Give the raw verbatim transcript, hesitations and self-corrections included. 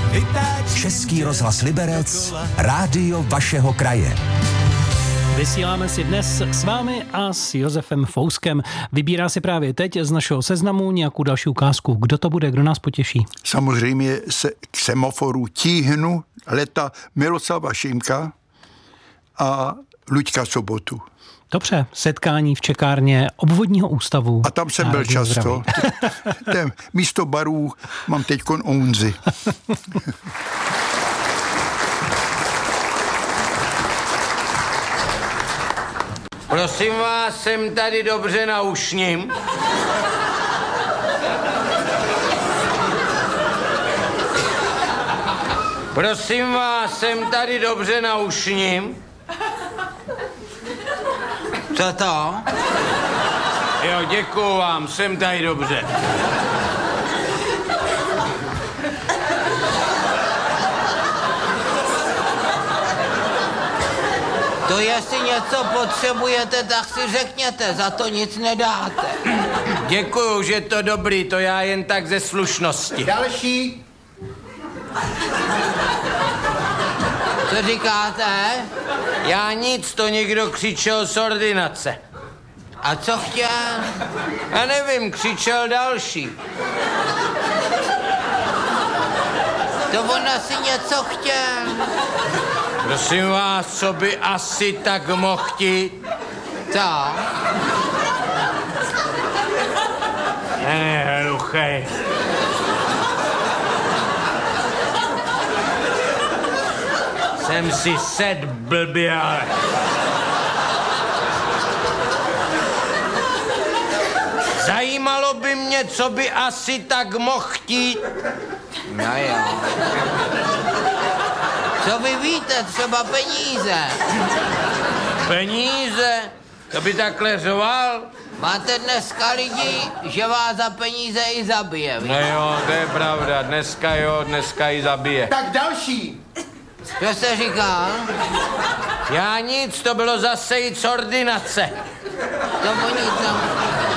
Český rozhlas Liberec, rádio vašeho kraje. Vysíláme si dnes s vámi a s Josefem Fouskem. Vybírá si právě teď z našeho seznamu nějakou další ukázku. Kdo to bude, kdo nás potěší? Samozřejmě se k semaforu tíhnu leta Miroslava Šimka a Luďka Sobotu. Dobře, setkání v čekárně obvodního ústavu. A tam jsem byl často. T- místo barů mám teďkon Ounzy. Prosím vás, jsem tady dobře na ušním. Prosím vás, jsem tady dobře na ušním. Co to? Jo, děkuju vám, jsem tady dobře. To jestli něco potřebujete, tak si řekněte, za to nic nedáte. Děkuju, že to dobrý, to já jen tak ze slušnosti. Další. Co říkáte? Já nic, to někdo křičel z ordinace. A co chtěl? Já nevím, křičel další. To on asi něco chtěl. Prosím vás, co by asi tak mohl chtít? Co? Ne, hluchej. Jsem si sed blbě, ale... Zajímalo by mě, co by asi tak mohl chtít. No jo. Co vy víte, třeba peníze? Peníze? To by takhle řoval? Máte dneska lidi, že vás za peníze i zabije, víš? No jo, to je pravda, dneska jo, dneska i zabije. Tak další. Co jste říkal? Já nic, to bylo zase jít z ordinace. To oni tam...